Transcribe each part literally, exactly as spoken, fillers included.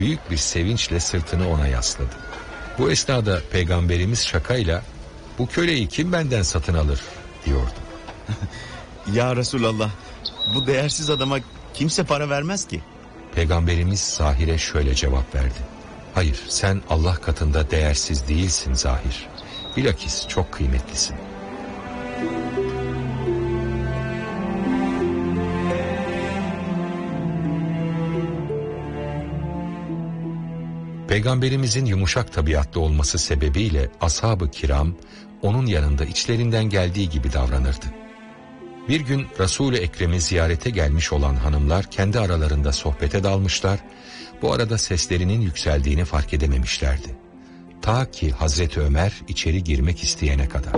büyük bir sevinçle sırtını ona yasladı. Bu esnada Peygamberimiz şakayla "Bu köleyi kim benden satın alır?" diyordu. Ya Resulallah, bu değersiz adama kimse para vermez ki. Peygamberimiz Zahir'e şöyle cevap verdi: "Hayır, sen Allah katında değersiz değilsin Zahir. Bilakis çok kıymetlisin." Peygamberimizin yumuşak tabiatlı olması sebebiyle ashab-ı kiram onun yanında içlerinden geldiği gibi davranırdı. Bir gün Resul-i Ekrem'i ziyarete gelmiş olan hanımlar kendi aralarında sohbete dalmışlar, bu arada seslerinin yükseldiğini fark edememişlerdi. Ta ki Hazreti Ömer içeri girmek isteyene kadar.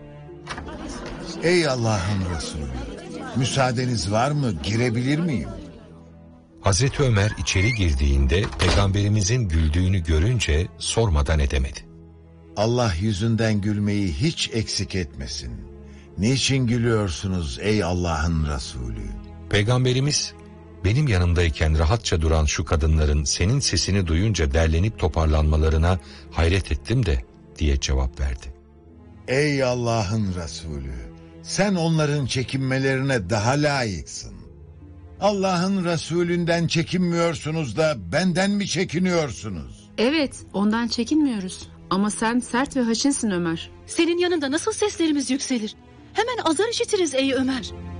"Ey Allah'ın Resulü, müsaadeniz var mı, girebilir miyim?" Hazreti Ömer içeri girdiğinde Peygamberimizin güldüğünü görünce sormadan edemedi. "Allah yüzünden gülmeyi hiç eksik etmesin. Niçin gülüyorsunuz ey Allah'ın Resulü?" Peygamberimiz, "Benim yanımdayken rahatça duran şu kadınların senin sesini duyunca derlenip toparlanmalarına hayret ettim de" diye cevap verdi. "Ey Allah'ın Resulü, sen onların çekinmelerine daha layıksın. Allah'ın Resulünden çekinmiyorsunuz da benden mi çekiniyorsunuz?" Evet, ondan çekinmiyoruz. Ama sen sert ve haşinsin Ömer. Senin yanında nasıl seslerimiz yükselir? Hemen azar işitiriz ey Ömer.